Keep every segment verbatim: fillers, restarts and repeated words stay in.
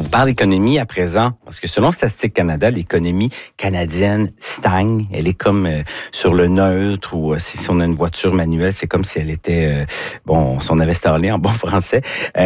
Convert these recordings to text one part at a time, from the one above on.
vous parle d'économie à présent, parce que selon Statistique Canada, l'économie canadienne stagne. Elle est comme euh, sur le neutre, ou euh, si on a une voiture manuelle, c'est comme si elle était, euh, bon, si on avait stallé en bon français.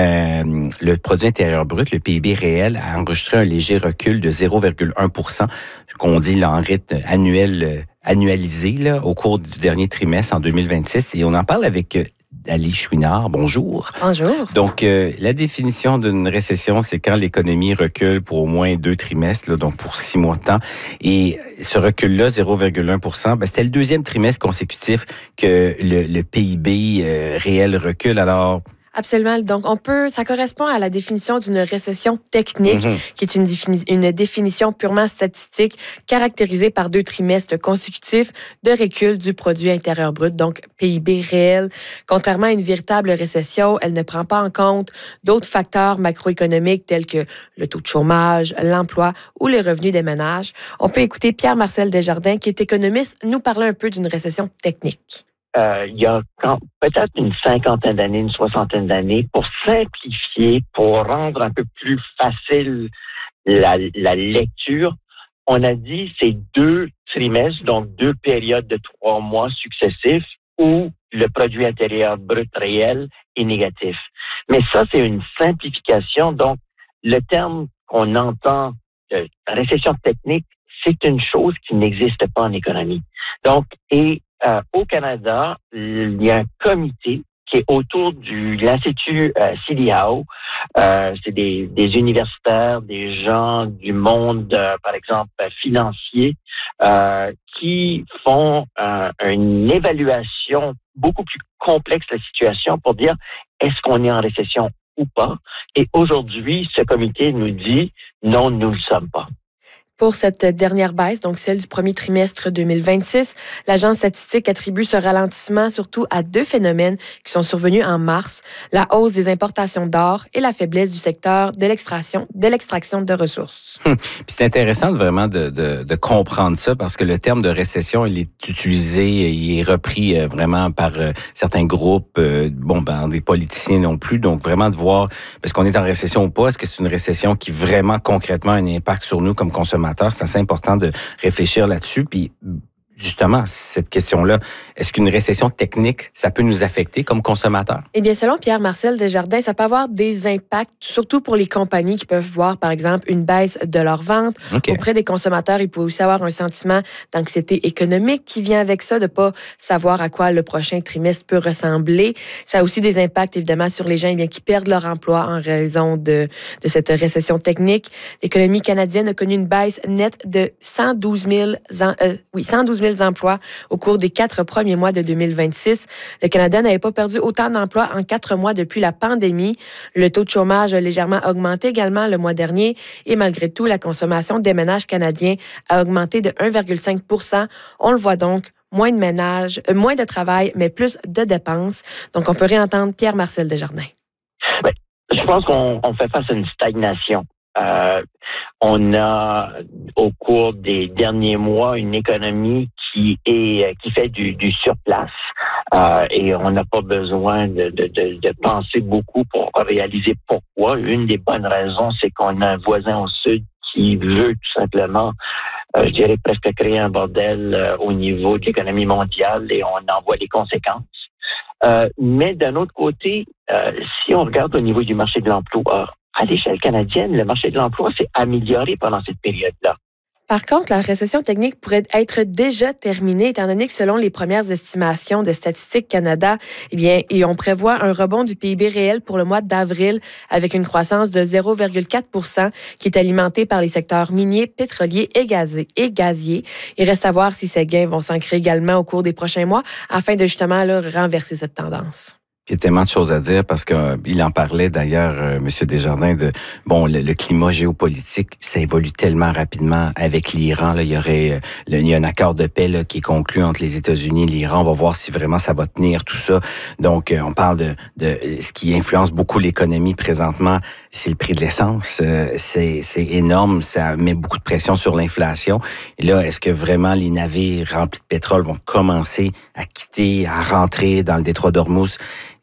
Euh, le produit intérieur brut, le P I B réel, a enregistré un léger recul de zéro virgule un pour cent, qu'on dit là, en rythme annuel, euh, annualisé là, au cours du dernier trimestre en deux mille vingt-six. Et on en parle avec euh, Ali Chouinard, bonjour. Bonjour. Donc, euh, la définition d'une récession, c'est quand l'économie recule pour au moins deux trimestres, là, donc pour six mois de temps. Et ce recul-là, zéro virgule un pour cent, ben, c'était le deuxième trimestre consécutif que le, le P I B euh, réel recule. Alors, Absolument. Donc, on peut, ça correspond à la définition d'une récession technique, mm-hmm. qui est une, défini, une définition purement statistique caractérisée par deux trimestres consécutifs de recul du produit intérieur brut, donc P I B réel. Contrairement à une véritable récession, elle ne prend pas en compte d'autres facteurs macroéconomiques tels que le taux de chômage, l'emploi ou les revenus des ménages. On peut écouter Pierre-Marcel Desjardins, qui est économiste, nous parler un peu d'une récession technique. Euh, il y a quand, peut-être une cinquantaine d'années, une soixantaine d'années, pour simplifier, pour rendre un peu plus facile la, la lecture, on a dit c'est deux trimestres, donc deux périodes de trois mois successifs où le produit intérieur brut réel est négatif. Mais ça, c'est une simplification. Donc, le terme qu'on entend, euh, récession technique, c'est une chose qui n'existe pas en économie. Donc, et Euh, au Canada, il y a un comité qui est autour de l'Institut euh, C D A O. Euh, c'est des, des universitaires, des gens du monde, euh, par exemple, financier, euh, qui font euh, une évaluation beaucoup plus complexe de la situation pour dire est-ce qu'on est en récession ou pas. Et aujourd'hui, ce comité nous dit non, nous ne le sommes pas. Pour cette dernière baisse, donc celle du premier trimestre deux mille vingt-six, l'Agence statistique attribue ce ralentissement surtout à deux phénomènes qui sont survenus en mars, la hausse des importations d'or et la faiblesse du secteur de l'extraction, de l'extraction de ressources. Hum. Puis c'est intéressant vraiment de, de, de comprendre ça parce que le terme de récession, il est utilisé, il est repris vraiment par certains groupes, bon, ben, des politiciens non plus, donc vraiment de voir, est-ce qu'on est en récession ou pas, est-ce que c'est une récession qui vraiment concrètement a un impact sur nous comme consommateurs? C'est assez important de réfléchir là-dessus. Puis, justement, cette question-là, est-ce qu'une récession technique, ça peut nous affecter comme consommateurs? Eh bien, selon Pierre-Marcel Desjardins, ça peut avoir des impacts, surtout pour les compagnies qui peuvent voir, par exemple, une baisse de leurs ventes. Okay. Auprès des consommateurs, il peut aussi avoir un sentiment d'anxiété économique qui vient avec ça, de ne pas savoir à quoi le prochain trimestre peut ressembler. Ça a aussi des impacts, évidemment, sur les gens eh bien, qui perdent leur emploi en raison de, de cette récession technique. L'économie canadienne a connu une baisse nette de cent douze mille, euh, oui, cent douze mille emplois au cours des quatre premiers mois de deux mille vingt-six. Le Canada n'avait pas perdu autant d'emplois en quatre mois depuis la pandémie. Le taux de chômage a légèrement augmenté également le mois dernier et malgré tout, la consommation des ménages canadiens a augmenté de un virgule cinq pour cent. On le voit donc, moins de ménages, euh, moins de travail, mais plus de dépenses. Donc, on peut réentendre Pierre-Marcel Desjardins. Bien, je pense qu'on on fait face à une stagnation. Euh, on a, au cours des derniers mois, une économie qui est qui fait du, du surplace euh, et on n'a pas besoin de, de, de, de penser beaucoup pour réaliser pourquoi. Une des bonnes raisons, c'est qu'on a un voisin au sud qui veut tout simplement, euh, je dirais presque créer un bordel euh, au niveau de l'économie mondiale et on en voit les conséquences. Euh, mais d'un autre côté, euh, si on regarde au niveau du marché de l'emploi, à l'échelle canadienne, le marché de l'emploi s'est amélioré pendant cette période-là. Par contre, la récession technique pourrait être déjà terminée, étant donné que selon les premières estimations de Statistique Canada, eh bien, et on prévoit un rebond du P I B réel pour le mois d'avril avec une croissance de zéro virgule quatre pour cent qui est alimentée par les secteurs miniers, pétroliers et, gazés, et gaziers. Il reste à voir si ces gains vont s'ancrer également au cours des prochains mois afin de justement là, renverser cette tendance. Il y a tellement de choses à dire parce qu'il euh, en parlait d'ailleurs, euh, M. Desjardins, de bon le, le climat géopolitique, ça évolue tellement rapidement avec l'Iran. Là, il y aurait euh, le, il y a un accord de paix là, qui est conclu entre les États-Unis et l'Iran. On va voir si vraiment ça va tenir tout ça. Donc, euh, on parle de, de ce qui influence beaucoup l'économie présentement, c'est le prix de l'essence. Euh, c'est, c'est énorme, ça met beaucoup de pression sur l'inflation. Et là, est-ce que vraiment les navires remplis de pétrole vont commencer à quitter, à rentrer dans le détroit d'Ormuz?